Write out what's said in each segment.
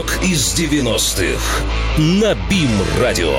Рок из 90-х на БИМ-радио.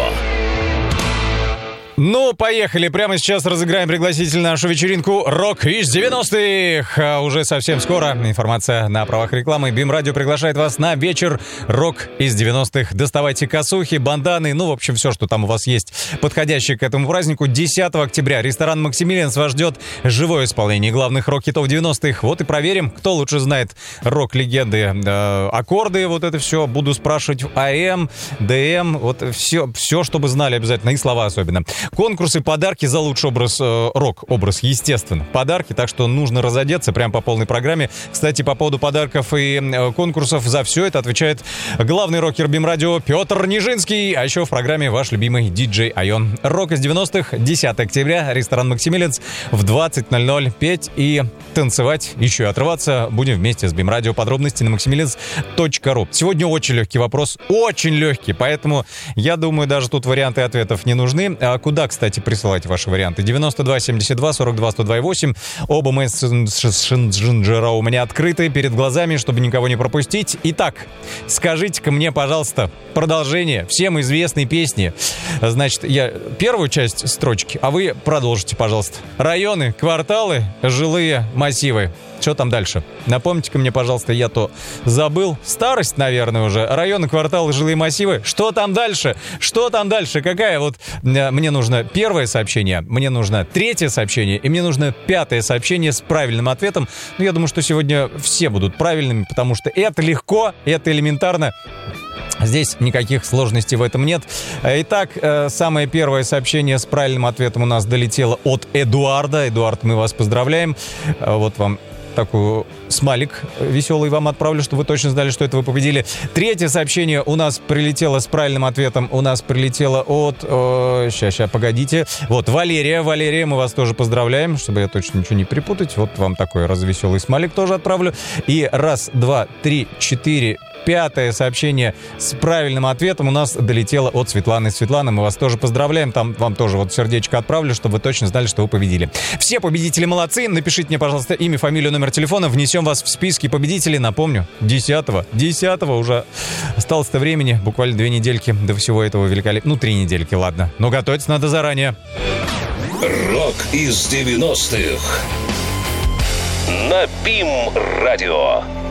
Ну, поехали. Прямо сейчас разыграем пригласительную нашу вечеринку «Рок из 90-х». Уже совсем скоро. Информация на правах рекламы. БИМ-радио приглашает вас на вечер «Рок из 90-х». Доставайте косухи, банданы, ну, в общем, все, что там у вас есть, подходящее к этому празднику. 10 октября ресторан «Максимилианс» вас ждет живое исполнение главных рок-хитов 90-х. Вот и проверим, кто лучше знает рок-легенды. Аккорды, вот это все. Буду спрашивать АМ, ДМ, вот все, чтобы знали обязательно, и слова особенно. Конкурсы, подарки за лучший образ, рок-образ, естественно. Подарки, так что нужно разодеться прям по полной программе. Кстати, по поводу подарков и конкурсов за все это отвечает главный рокер БИМ-радио Петр Нижинский. А еще в программе ваш любимый диджей Айон. Рок из 90-х, 10 октября, ресторан «Максимилианс» в 20:00. Петь и танцевать, еще и отрываться будем вместе с БИМ-радио. Подробности на maximilians.ru. Сегодня очень легкий вопрос, очень легкий, поэтому я думаю, даже тут варианты ответов не нужны. Куда, кстати, присылать ваши варианты? 92 72 42 128. Оба мессенджера у меня открыты перед глазами, чтобы никого не пропустить. Итак, скажите-ка мне, пожалуйста, продолжение всем известной песни. Значит, я первую часть строчки, а вы продолжите, пожалуйста. Районы, кварталы, жилые массивы. Что там дальше? Напомните-ка мне, пожалуйста, я то забыл. Старость, наверное, уже. Районы, кварталы, жилые массивы. Что там дальше? Что там дальше? Какая вот... Мне нужно первое сообщение, мне нужно третье сообщение, и мне нужно пятое сообщение с правильным ответом. Ну, я думаю, что сегодня все будут правильными, потому что это легко, это элементарно. Здесь никаких сложностей в этом нет. Итак, самое первое сообщение с правильным ответом у нас долетело от Эдуарда. Эдуард, мы вас поздравляем. Вот вам такую смайлик веселый вам отправлю, чтобы вы точно знали, что это вы победили. Третье сообщение у нас прилетело с правильным ответом. У нас прилетело от... Сейчас, погодите. Вот, Валерия. Валерия, мы вас тоже поздравляем, чтобы я точно ничего не перепутать. Вот вам такой развеселый смайлик тоже отправлю. И раз, два, три, четыре... Пятое сообщение с правильным ответом у нас долетело от Светланы. Светлана, мы вас тоже поздравляем. Там вам тоже вот сердечко отправлю, чтобы вы точно знали, что вы победили. Все победители молодцы. Напишите мне, пожалуйста, имя, фамилию, номер телефона. Внесем вас в списки победителей. Напомню, 10-го уже осталось-то времени. Буквально 2 недельки до всего этого великолепия. Ну, 3 недельки, ладно. Но готовиться надо заранее. Рок из 90-х на БИМ-радио.